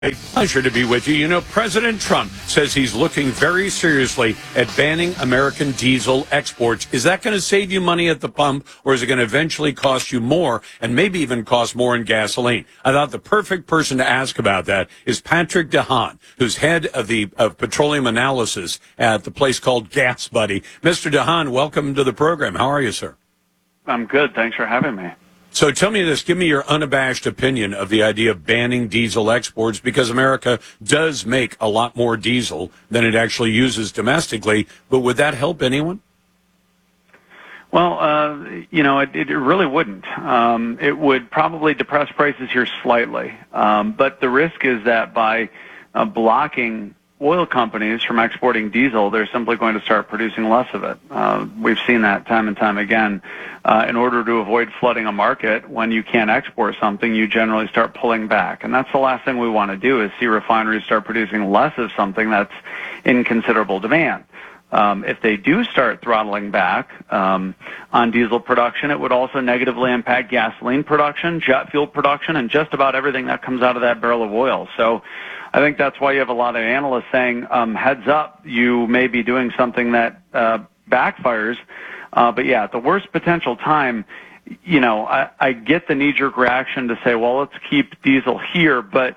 A pleasure to be with you. You know, President Trump says he's looking very seriously at banning American diesel exports. Is that going to save you money at the pump, or is it going to eventually cost you more and maybe even cost more in gasoline? I thought the perfect person to ask about that is Patrick De Haan, who's head of petroleum analysis at the place called Gas Buddy. Mr. De Haan, welcome to the program. How are you, sir? I'm good. Thanks for having me. So tell me this, give me your unabashed opinion of the idea of banning diesel exports, because America does make a lot more diesel than it actually uses domestically, but would that help anyone? Well, it really wouldn't. It would probably depress prices here slightly, but the risk is that by blocking oil companies from exporting diesel, they're simply going to start producing less of it. We've seen that time and time again. In order to avoid flooding a market, when you can't export something, you generally start pulling back. And that's the last thing we want to do, is see refineries start producing less of something that's in considerable demand. If they do start throttling back on diesel production, it would also negatively impact gasoline production, jet fuel production, and just about everything that comes out of that barrel of oil. So I think that's why you have a lot of analysts saying, heads up, you may be doing something that backfires. But yeah, at the worst potential time, I get the knee-jerk reaction to say, well, let's keep diesel here. But,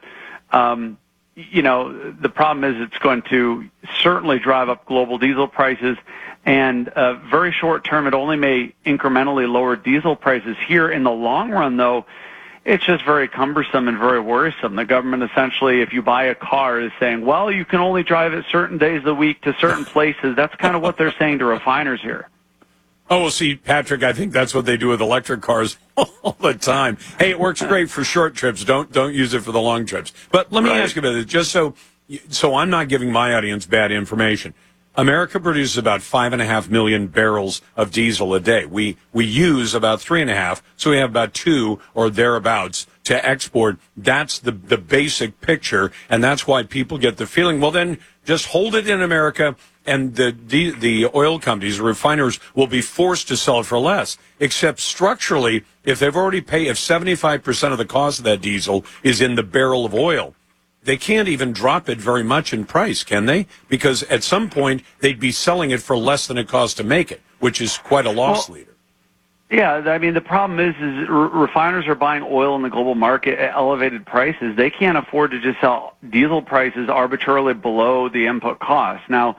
the problem is it's going to certainly drive up global diesel prices. And very short term, it only may incrementally lower diesel prices here. In the long run, though, it's just very cumbersome and very worrisome. The government essentially, if you buy a car, is saying, well, you can only drive it certain days of the week to certain places. That's kind of what they're saying to refiners here. Oh, well, see, Patrick, I think that's what they do with electric cars all the time. Hey, it works great for short trips. Don't use it for the long trips. But let me ask you about it, just so I'm not giving my audience bad information. America produces about 5.5 million barrels of diesel a day. We use about 3.5, so we have about 2 or thereabouts to export. That's the basic picture, and that's why people get the feeling, well, then just hold it in America, and the oil companies, the refiners, will be forced to sell it for less. Except structurally, if they've already paid, if 75% of the cost of that diesel is in the barrel of oil, they can't even drop it very much in price, can they? Because at some point, they'd be selling it for less than it costs to make it, which is quite a loss leader. Yeah, I mean, the problem is refiners are buying oil in the global market at elevated prices. They can't afford to just sell diesel prices arbitrarily below the input cost. Now,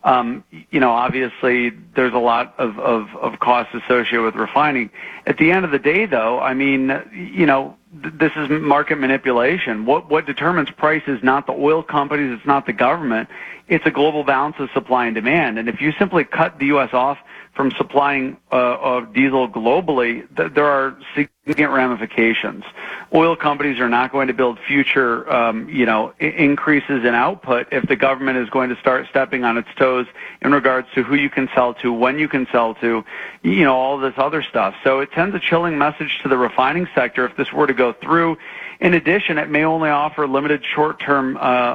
obviously there's a lot of costs associated with refining. At the end of the day, though, I mean, this is market manipulation. What determines price is not the oil companies, it's not the government. It's a global balance of supply and demand. And if you simply cut the U.S. off from supplying of diesel globally, there are significant ramifications. Oil companies are not going to build future, increases in output if the government is going to start stepping on its toes in regards to who you can sell to, when you can sell to, all this other stuff. So it sends a chilling message to the refining sector if this were to go through. In addition, it may only offer limited short-term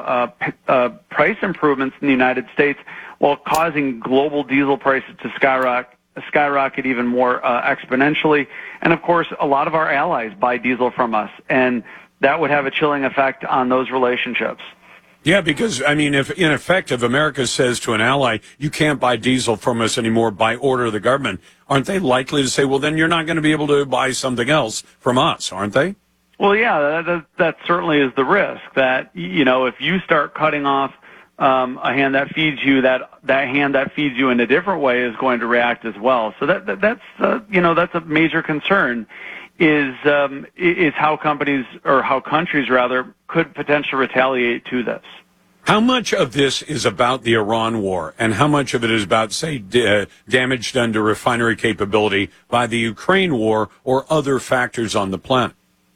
price improvements in the United States, while causing global diesel prices to skyrocket even more exponentially. And, of course, a lot of our allies buy diesel from us, and that would have a chilling effect on those relationships. Yeah, because, I mean, if America says to an ally, you can't buy diesel from us anymore by order of the government, aren't they likely to say, well, then you're not going to be able to buy something else from us, aren't they? Well, yeah, that certainly is the risk, that, if you start cutting off a hand that feeds you, that hand that feeds you in a different way is going to react as well. So that's a major concern, is how companies, or how countries rather, could potentially retaliate to this. How much of this is about the Iran war, and how much of it is about, say, damage done to refinery capability by the Ukraine war or other factors on the planet?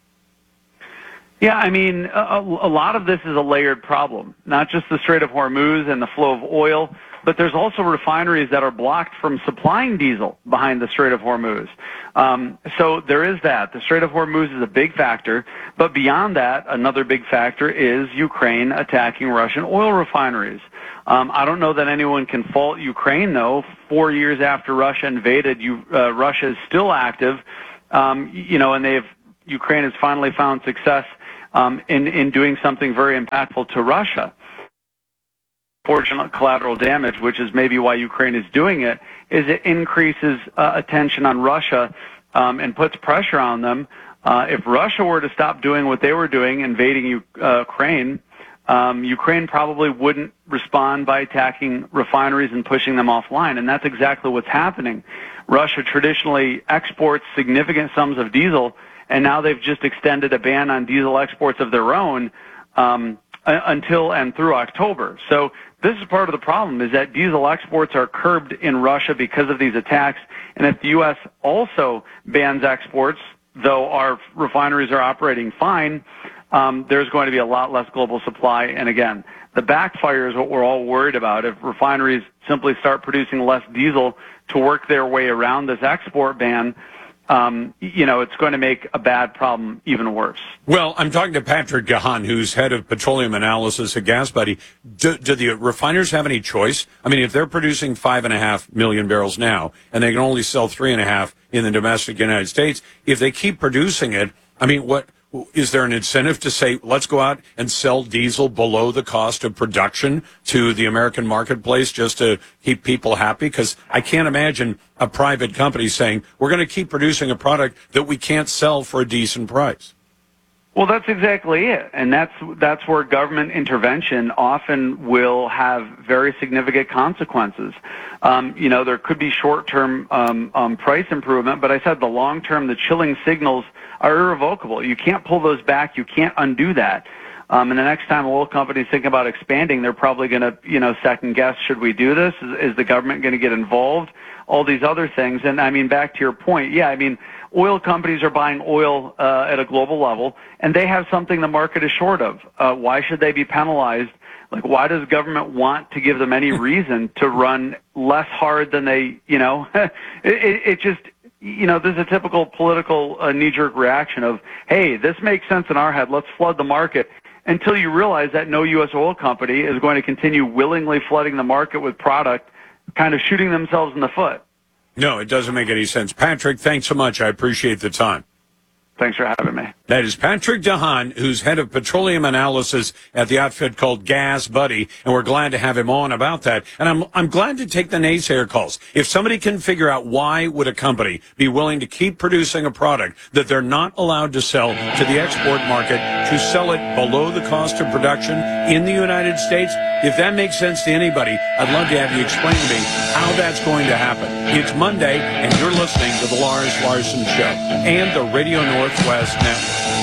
Yeah, I mean, a lot of this is a layered problem, not just the Strait of Hormuz and the flow of oil, but there's also refineries that are blocked from supplying diesel behind the Strait of Hormuz. So there is that. The Strait of Hormuz is a big factor, but beyond that, another big factor is Ukraine attacking Russian oil refineries. I don't know that anyone can fault Ukraine, though. 4 years after Russia invaded, Russia is still active, and Ukraine has finally found success in doing something very impactful to Russia. Fortunate collateral damage, which is maybe why Ukraine is doing it, is it increases attention on Russia and puts pressure on them. If Russia were to stop doing what they were doing, invading Ukraine, Ukraine probably wouldn't respond by attacking refineries and pushing them offline, and that's exactly what's happening. Russia traditionally exports significant sums of diesel, and now they've just extended a ban on diesel exports of their own until and through October. So this is part of the problem, is that diesel exports are curbed in Russia because of these attacks, and if the U.S. also bans exports, though our refineries are operating fine, there's going to be a lot less global supply. And again, the backfire is what we're all worried about. If refineries simply start producing less diesel to work their way around this export ban, it's going to make a bad problem even worse. Well, I'm talking to Patrick Gahan, who's head of petroleum analysis at GasBuddy. Do the refiners have any choice? I mean, if they're producing 5.5 million barrels now, and they can only sell 3.5 in the domestic United States, if they keep producing it, I mean, what is there an incentive to say, let's go out and sell diesel below the cost of production to the American marketplace just to keep people happy? Because I can't imagine a private company saying, we're going to keep producing a product that we can't sell for a decent price. Well, that's exactly it. And that's where government intervention often will have very significant consequences. There could be short-term price improvement, but I said the long-term, the chilling signals are irrevocable. You can't pull those back. You can't undo that. And the next time oil companies think about expanding, they're probably going to, second guess, should we do this? Is the government going to get involved? All these other things. And I mean, back to your point, oil companies are buying oil at a global level, and they have something the market is short of. Why should they be penalized? Like, why does government want to give them any reason to run less hard than they, it just, there's a typical political knee-jerk reaction of, hey, this makes sense in our head, let's flood the market, until you realize that no U.S. oil company is going to continue willingly flooding the market with product, kind of shooting themselves in the foot. No, it doesn't make any sense. Patrick, thanks so much. I appreciate the time. Thanks for having me. That is Patrick Gahan, who's head of petroleum analysis at the outfit called GasBuddy, and we're glad to have him on about that. And I'm glad to take the naysayer calls. If somebody can figure out why would a company be willing to keep producing a product that they're not allowed to sell to the export market, to sell it below the cost of production in the United States, if that makes sense to anybody, I'd love to have you explain to me how that's going to happen. It's Monday, and you're listening to the Lars Larson Show and the Radio Northwest Network.